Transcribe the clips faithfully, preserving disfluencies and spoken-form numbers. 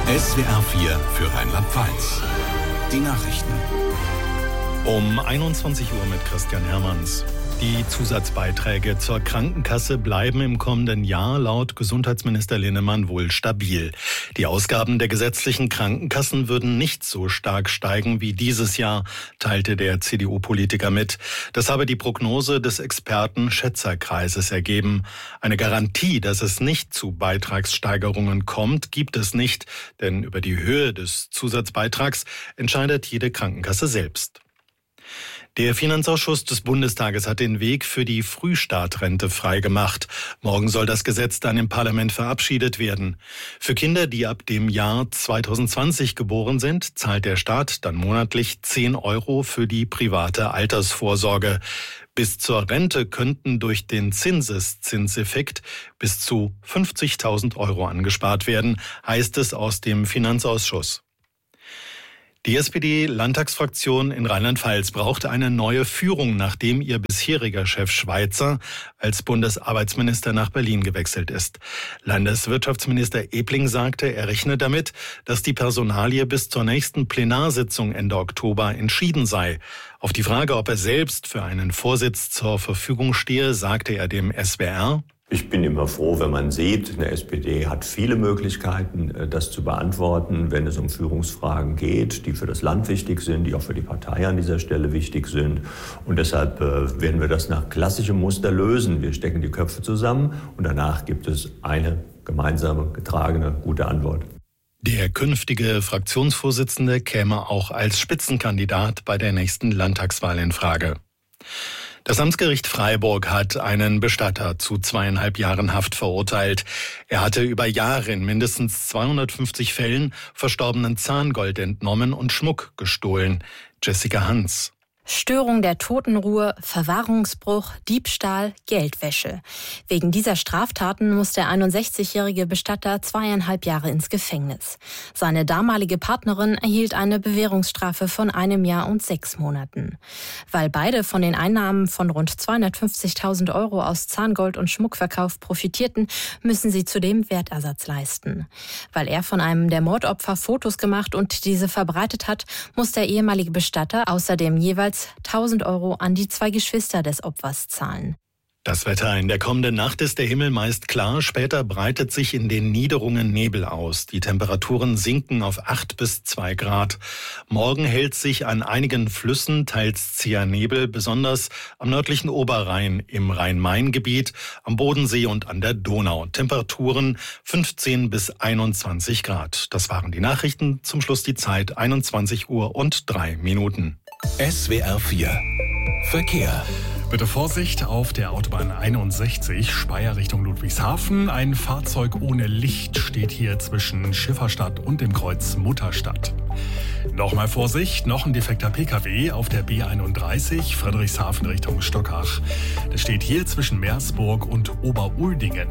S W R vier für Rheinland-Pfalz. Die Nachrichten. Um einundzwanzig Uhr mit Christian Hermanns. Die Zusatzbeiträge zur Krankenkasse bleiben im kommenden Jahr laut Gesundheitsminister Linnemann wohl stabil. Die Ausgaben der gesetzlichen Krankenkassen würden nicht so stark steigen wie dieses Jahr, teilte der C D U-Politiker mit. Das habe die Prognose des Experten-Schätzerkreises ergeben. Eine Garantie, dass es nicht zu Beitragssteigerungen kommt, gibt es nicht, denn über die Höhe des Zusatzbeitrags entscheidet jede Krankenkasse selbst. Der Finanzausschuss des Bundestages hat den Weg für die Frühstartrente freigemacht. Morgen soll das Gesetz dann im Parlament verabschiedet werden. Für Kinder, die ab dem Jahr zweitausendzwanzig geboren sind, zahlt der Staat dann monatlich zehn Euro für die private Altersvorsorge. Bis zur Rente könnten durch den Zinseszinseffekt bis zu fünfzigtausend Euro angespart werden, heißt es aus dem Finanzausschuss. Die S P D-Landtagsfraktion in Rheinland-Pfalz braucht eine neue Führung, nachdem ihr bisheriger Chef Schweizer als Bundesarbeitsminister nach Berlin gewechselt ist. Landeswirtschaftsminister Ebling sagte, er rechne damit, dass die Personalie bis zur nächsten Plenarsitzung Ende Oktober entschieden sei. Auf die Frage, ob er selbst für einen Vorsitz zur Verfügung stehe, sagte er dem S W R: Ich bin immer froh, wenn man sieht, eine S P D hat viele Möglichkeiten, das zu beantworten, wenn es um Führungsfragen geht, die für das Land wichtig sind, die auch für die Partei an dieser Stelle wichtig sind. Und deshalb äh, werden wir das nach klassischem Muster lösen. Wir stecken die Köpfe zusammen und danach gibt es eine gemeinsame, getragene, gute Antwort. Der künftige Fraktionsvorsitzende käme auch als Spitzenkandidat bei der nächsten Landtagswahl in Frage. Das Amtsgericht Freiburg hat einen Bestatter zu zweieinhalb Jahren Haft verurteilt. Er hatte über Jahre in mindestens zweihundertfünfzig Fällen verstorbenen Zahngold entnommen und Schmuck gestohlen. Jessica Hans. Störung der Totenruhe, Verwahrungsbruch, Diebstahl, Geldwäsche. Wegen dieser Straftaten muss der einundsechzigjährige Bestatter zweieinhalb Jahre ins Gefängnis. Seine damalige Partnerin erhielt eine Bewährungsstrafe von einem Jahr und sechs Monaten. Weil beide von den Einnahmen von rund zweihundertfünfzigtausend Euro aus Zahngold- und Schmuckverkauf profitierten, müssen sie zudem Wertersatz leisten. Weil er von einem der Mordopfer Fotos gemacht und diese verbreitet hat, muss der ehemalige Bestatter außerdem jeweils tausend Euro an die zwei Geschwister des Opfers zahlen. Das Wetter: In der kommenden Nacht ist der Himmel meist klar, später breitet sich in den Niederungen Nebel aus. Die Temperaturen sinken auf acht bis zwei Grad. Morgen hält sich an einigen Flüssen teils zäher Nebel, besonders am nördlichen Oberrhein, im Rhein-Main-Gebiet, am Bodensee und an der Donau. Temperaturen fünfzehn bis einundzwanzig Grad. Das waren die Nachrichten. Zum Schluss die Zeit einundzwanzig Uhr und drei Minuten. S W R vier Verkehr. Bitte Vorsicht auf der Autobahn einundsechzig, Speyer Richtung Ludwigshafen. Ein Fahrzeug ohne Licht steht hier zwischen Schifferstadt und dem Kreuz Mutterstadt. Nochmal Vorsicht, noch ein defekter P K W auf der B einunddreißig, Friedrichshafen Richtung Stockach. Der steht hier zwischen Meersburg und Oberuldingen.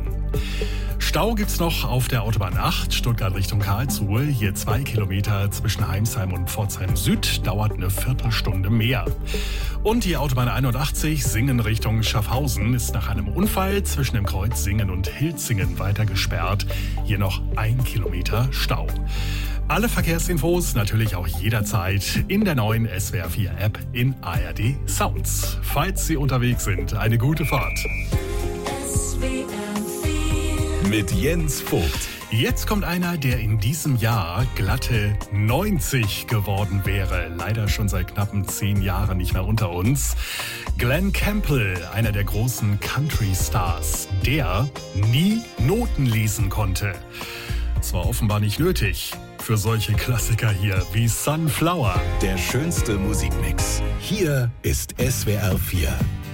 Stau gibt's noch auf der Autobahn acht, Stuttgart Richtung Karlsruhe. Hier zwei Kilometer zwischen Heimsheim und Pforzheim Süd, dauert eine Viertelstunde mehr. Und die Autobahn einundachtzig, Singen Richtung Schaffhausen, ist nach einem Unfall zwischen dem Kreuz Singen und Hilzingen weiter gesperrt. Hier noch ein Kilometer Stau. Alle Verkehrsinfos natürlich auch jederzeit in der neuen S W R vier App in A R D Sounds. Falls Sie unterwegs sind, eine gute Fahrt. Mit Jens Vogt. Jetzt kommt einer, der in diesem Jahr glatte neunzig geworden wäre. Leider schon seit knappen zehn Jahren nicht mehr unter uns. Glenn Campbell, einer der großen Country-Stars, der nie Noten lesen konnte. Es war offenbar nicht nötig für solche Klassiker hier wie Sunflower. Der schönste Musikmix. Hier ist S W R vier.